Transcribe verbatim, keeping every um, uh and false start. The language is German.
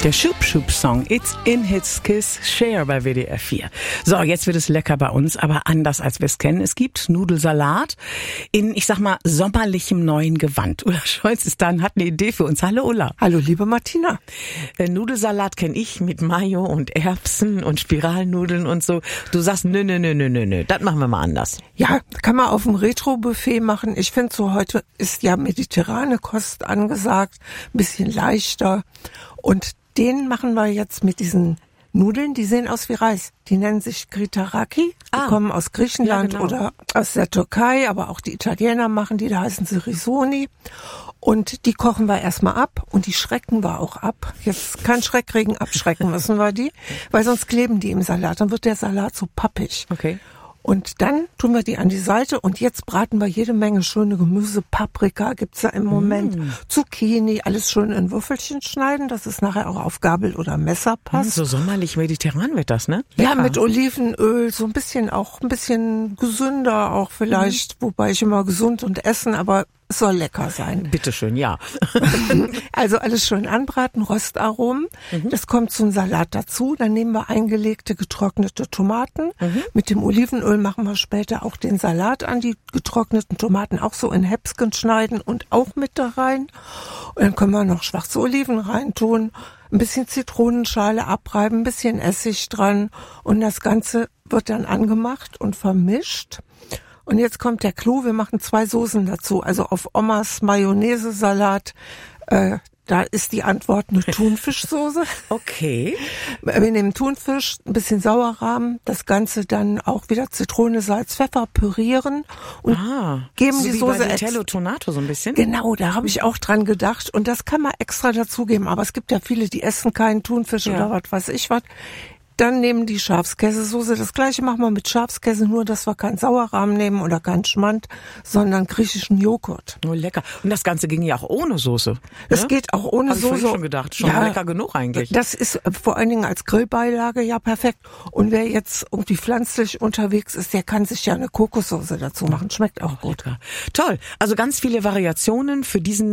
Der Schub-Schub-Song It's in His Kiss Share bei W D R vier. So, jetzt wird es lecker bei uns, aber anders als wir es kennen. Es gibt Nudelsalat in, ich sag mal, sommerlichem neuen Gewand. Ulla Scholz ist da und hat eine Idee für uns. Hallo Ulla. Hallo liebe Martina. Äh, Nudelsalat kenne ich mit Mayo und Erbsen und Spiralnudeln und so. Du sagst, nö, nö, nö, nö, nö, nö, das machen wir mal anders. Ja, kann man auf dem Retro-Buffet machen. Ich finde so, heute ist ja mediterrane Kost angesagt, ein bisschen leichter. Und den machen wir jetzt mit diesen Nudeln, die sehen aus wie Reis. Die nennen sich Gritaraki, die ah. kommen aus Griechenland ja, genau. oder aus der Türkei, aber auch die Italiener machen die, da heißen sie Risoni. Und die kochen wir erstmal ab und die schrecken wir auch ab. Jetzt kann Schreckregen abschrecken müssen wir die, weil sonst kleben die im Salat. Dann wird der Salat so pappig. Okay. Und dann tun wir die an die Seite und jetzt braten wir jede Menge schöne Gemüse. Paprika gibt's ja im Moment, mm. Zucchini, alles schön in Würfelchen schneiden, dass es nachher auch auf Gabel oder Messer passt. Mm, so sommerlich mediterran wird das, ne? Lecker. Ja, mit Olivenöl, so ein bisschen auch, ein bisschen gesünder auch vielleicht, mm. wobei ich immer gesund und essen, aber es soll lecker sein. Bitteschön, ja. Also alles schön anbraten, Röstaromen. Mhm. Das kommt zum Salat dazu. Dann nehmen wir eingelegte, getrocknete Tomaten. Mhm. Mit dem Olivenöl machen wir später auch den Salat an. Die getrockneten Tomaten auch so in Häppchen schneiden und auch mit da rein. Und dann können wir noch schwarze Oliven reintun, ein bisschen Zitronenschale abreiben, ein bisschen Essig dran. Und das Ganze wird dann angemacht und vermischt. Und jetzt kommt der Clou, wir machen zwei Soßen dazu. Also auf Omas Mayonnaise-Salat, äh, da ist die Antwort eine Thunfischsoße. Okay. Wir nehmen Thunfisch, ein bisschen Sauerrahm, das Ganze dann auch wieder Zitrone, Salz, Pfeffer pürieren und ah, geben so die wie Soße bei Vitello Tonato so ein bisschen. Genau, da habe ich auch dran gedacht und das kann man extra dazugeben. Aber es gibt ja viele, die essen keinen Thunfisch ja. oder was weiß ich was. Dann nehmen die Schafskäsesoße. Das gleiche machen wir mit Schafskäse, nur dass wir keinen Sauerrahm nehmen oder keinen Schmand, sondern griechischen Joghurt. Oh, lecker. Und das Ganze ging ja auch ohne Soße. Das ne? geht auch ohne Hab Soße. Ich schon gedacht, schon ja, lecker genug eigentlich. Das ist vor allen Dingen als Grillbeilage ja perfekt. Und wer jetzt irgendwie pflanzlich unterwegs ist, der kann sich ja eine Kokossoße dazu machen. Schmeckt auch oh, gut. Lecker. Toll. Also ganz viele Variationen für diesen